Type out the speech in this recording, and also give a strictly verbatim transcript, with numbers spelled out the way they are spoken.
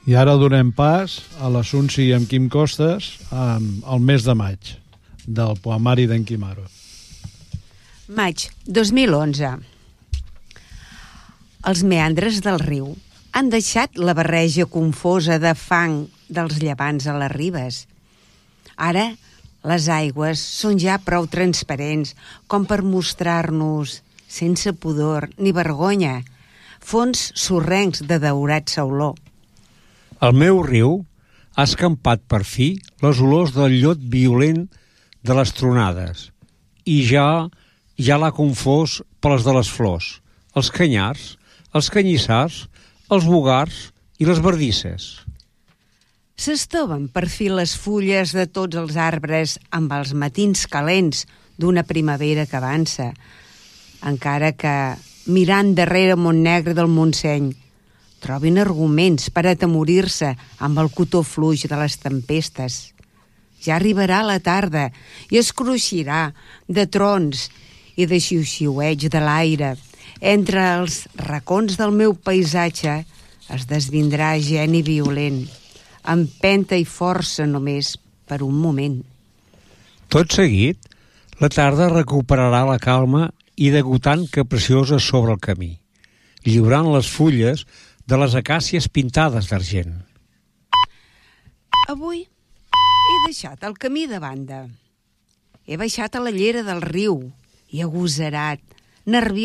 I ara donem pas a l'Assumpci i en Quim Costes al mes de maig, del poemari d'en Quimaro. Maig dos mil onze. Els meandres del riu han deixat la barreja confosa de fang dels llevants a les ribes. Ara les aigües són ja prou transparents com per mostrar-nos, sense pudor ni vergonya, fons sorrencs de daurat sauló. El meu riu ha escampat per fi les olors del llot violent de les tronades i ja ja l'ha confós per les de les flors, els canyars, els canyissars, els bugars i les bardisses. S'estoven per fi les fulles de tots els arbres amb els matins calents d'una primavera que avança, encara que, mirant darrere Montnegre del Montseny, trobin arguments per atemorir-se amb el cotó fluix de les tempestes. Ja arribarà la tarda i es cruixirà de trons i de xiu-xiueig de l'aire. Entre els racons del meu paisatge es desvindrà geni violent, empenta i força només per un moment. Tot seguit, la tarda recuperarà la calma i degotant capritiosa sobre el camí, lliurant les fulles de les acàcies pintades d'argent. Avui he deixat el camí de banda. He baixat a la llera del riu i agosarat, nerviós,